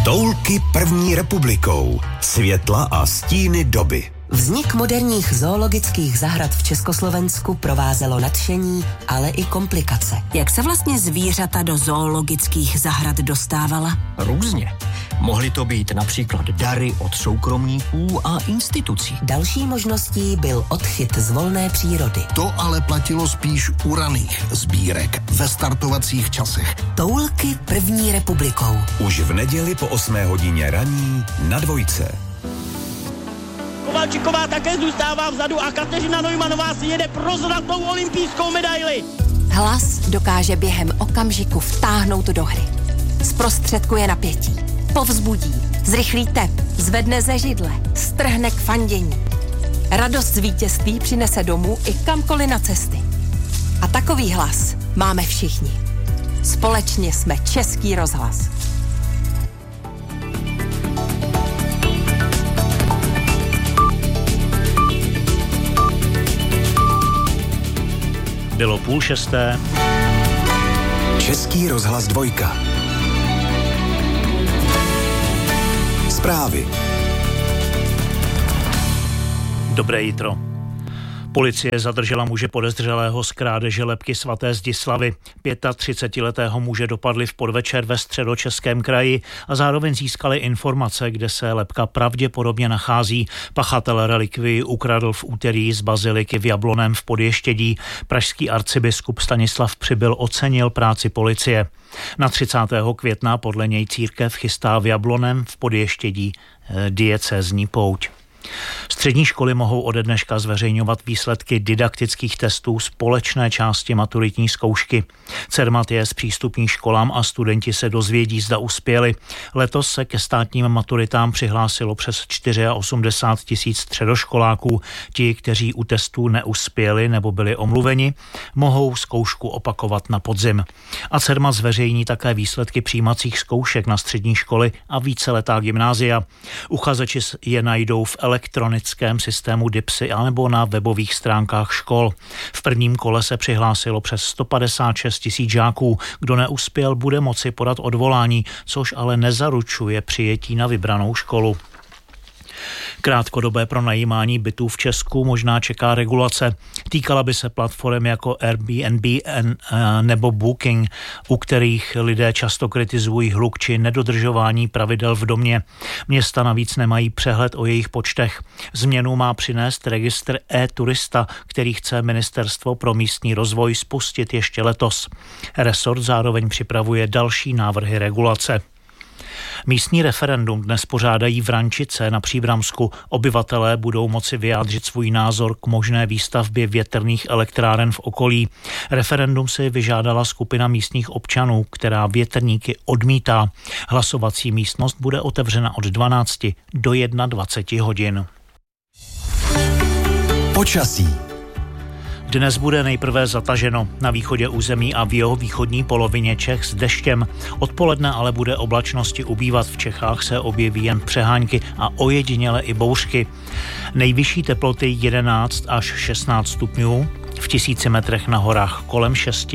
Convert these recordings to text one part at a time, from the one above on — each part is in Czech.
Toulky první republikou. Světla a stíny doby. Vznik moderních zoologických zahrad v Československu provázelo nadšení, ale i komplikace. Jak se vlastně zvířata do zoologických zahrad dostávala? Různě. Mohly to být například dary od soukromníků a institucí. Další možností byl odchyt z volné přírody. To ale platilo spíš u raných sbírek ve startovacích časech. Toulky první republikou. Už v neděli po 8 hodině raní na Dvojce. Kovalčiková také zůstává vzadu a Kateřina Neumannová si jede pro zlatou olympijskou medaili. Hlas dokáže během okamžiku vtáhnout do hry. Zprostředkuje napětí, povzbudí, zrychlí tep, zvedne ze židle, strhne k fandění. Radost z vítězství přinese domů i kamkoliv na cesty. A takový hlas máme všichni. Společně jsme Český rozhlas. Bylo 5:30. Český rozhlas 2. Zprávy. Dobré jitro. Policie zadržela muže podezřelého z krádeže lebky svaté Zdislavy. 35letého muže dopadli v podvečer ve Středočeském kraji a zároveň získali informace, kde se lebka pravděpodobně nachází. Pachatel relikvii ukradl v úterý z baziliky v Jablonném v Podještědí. Pražský arcibiskup Stanislav Přibyl ocenil práci policie. Na 30. května podle něj církev chystá v Jablonném v Podještědí diecézní pouť. Střední školy mohou ode dneška zveřejňovat výsledky didaktických testů společné části maturitní zkoušky. Cermat je zpřístupní školám a studenti se dozvědí, zda uspěli. Letos se ke státním maturitám přihlásilo přes 84 000 středoškoláků. Ti, kteří u testů neuspěli nebo byli omluveni, mohou zkoušku opakovat na podzim. A Cermat zveřejní také výsledky přijímacích zkoušek na střední školy a víceletá gymnázia. Uchazeči je najdou v elektronickém systému DIPSy anebo na webových stránkách škol. V prvním kole se přihlásilo přes 156 000 žáků. Kdo neuspěl, bude moci podat odvolání, což ale nezaručuje přijetí na vybranou školu. Krátkodobé pronajímání bytů v Česku možná čeká regulace. Týkala by se platform jako Airbnb nebo Booking, u kterých lidé často kritizují hluk či nedodržování pravidel v domě. Města navíc nemají přehled o jejich počtech. Změnu má přinést registr e-turista, který chce Ministerstvo pro místní rozvoj spustit ještě letos. Resort zároveň připravuje další návrhy regulace. Místní referendum dnes pořádají v Rančice na Příbramsku. Obyvatelé budou moci vyjádřit svůj názor k možné výstavbě větrných elektráren v okolí. Referendum si vyžádala skupina místních občanů, která větrníky odmítá. Hlasovací místnost bude otevřena od 12 do 21 hodin. Počasí. Dnes bude nejprve zataženo na východě území a v jeho východní polovině Čech s deštěm. Odpoledne ale bude oblačnosti ubývat. V Čechách se objeví jen přehánky a ojediněle i bouřky. Nejvyšší teploty 11 až 16 stupňů, v 1000 metrech na horách kolem 6.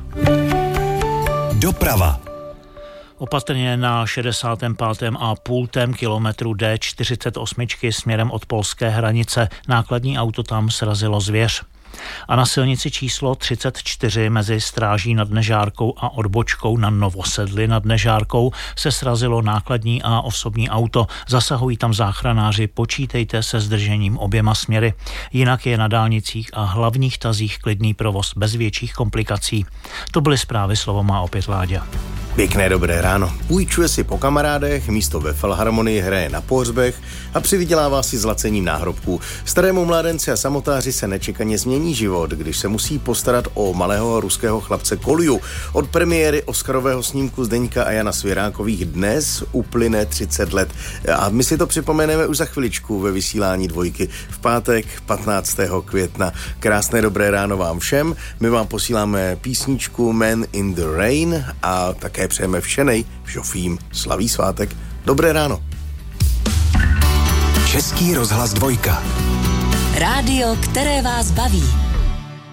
Doprava. Opatrně na 65,5 kilometru D48 směrem od polské hranice. Nákladní auto tam srazilo zvěř. A na silnici číslo 34 mezi Stráží nad Nežárkou a odbočkou na Novosedli nad Nežárkou se srazilo nákladní a osobní auto. Zasahují tam záchranáři, počítejte se zdržením oběma směry. Jinak je na dálnicích a hlavních tazích klidný provoz bez větších komplikací. To byly zprávy, slovo má opět Láďa. Pěkné dobré ráno. Půjčuje si po kamarádech, místo ve filharmonii hraje na pohřbech a přivydělává si zlacením náhrobků. Starému mládenci a samotáři se nečekaně změní život, když se musí postarat o malého ruského chlapce Kolju. Od premiéry Oscarového snímku Zdeňka a Jana Svěrákových dnes uplyne 30 let. A my si to připomeneme už za chviličku ve vysílání Dvojky v pátek 15. května. Krásné dobré ráno vám všem. My vám posíláme písničku Man in the Rain a také přejeme všenej žofím slaví svátek. Dobré ráno. Český rozhlas 2. Rádio, které vás baví.